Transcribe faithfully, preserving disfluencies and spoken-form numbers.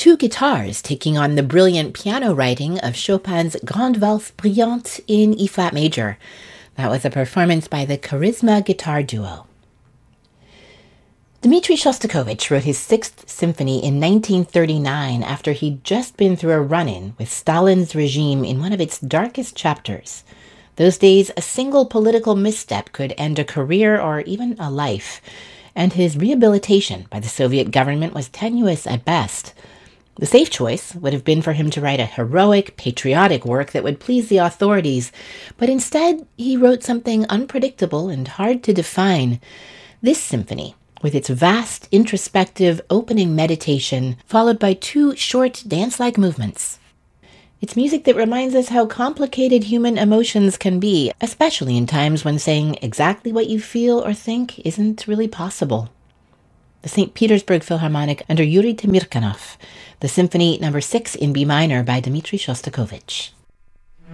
two guitars taking on the brilliant piano writing of Chopin's Grande Valse Brillante in E-flat major. That was a performance by the Charisma Guitar Duo. Dmitri Shostakovich wrote his Sixth Symphony in nineteen thirty-nine after he'd just been through a run-in with Stalin's regime in one of its darkest chapters. Those days, a single political misstep could end a career or even a life, and his rehabilitation by the Soviet government was tenuous at best. The safe choice would have been for him to write a heroic, patriotic work that would please the authorities, but instead he wrote something unpredictable and hard to define. This symphony, with its vast, introspective opening meditation, followed by two short dance-like movements. It's music that reminds us how complicated human emotions can be, especially in times when saying exactly what you feel or think isn't really possible. The Saint Petersburg Philharmonic under Yuri Temirkanov, the Symphony number six in B minor by Dmitri Shostakovich.